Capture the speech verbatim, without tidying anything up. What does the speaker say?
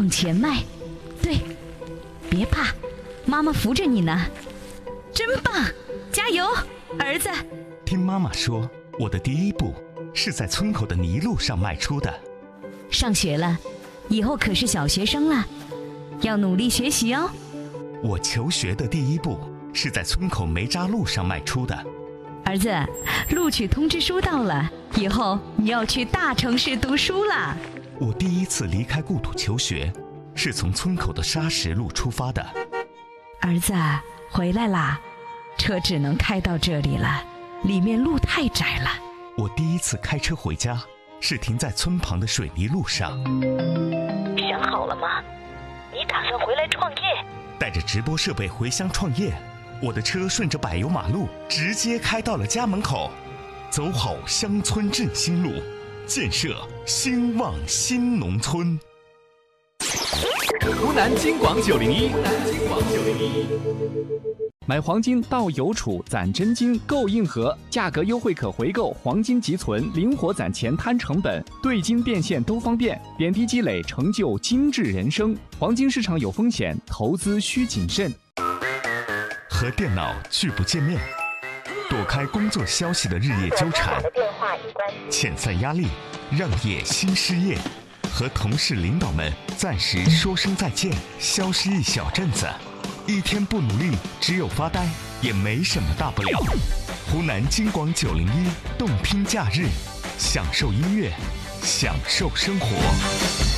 往前迈，对，别怕，妈妈扶着你呢，真棒，加油，儿子。 听妈妈说，我的第一步是在村口的泥路上迈出的。 上学了，以后可是小学生了，要努力学习哦。 我求学的第一步是在村口煤渣路上迈出的。 儿子，录取通知书到了，以后你要去大城市读书了。 我第一次离开故土求学，是从村口的沙石路出发的。 儿子，回来啦，车只能开到这里了，里面路太窄了。 我第一次开车回家，是停在村旁的水泥路上。 想好了吗？你打算回来创业？ 带着直播设备回乡创业，我的车顺着柏油马路直接开到了家门口。走好乡村振兴路，建设兴旺新农村。 湖南金广九零一，湖南金广九零一。买黄金到邮储攒真金购硬核，价格优惠可回购，黄金即存，灵活攒钱摊成本，兑金变现都方便，点滴积累成就精致人生。黄金市场有风险，投资需谨慎。 和电脑拒不见面，躲开工作消息的日夜纠缠，遣散压力，让业新失业，和同事领导们暂时说声再见，消失一小阵子。一天不努力，只有发呆，也没什么大不了。湖南金广九零一动听假日，享受音乐，享受生活。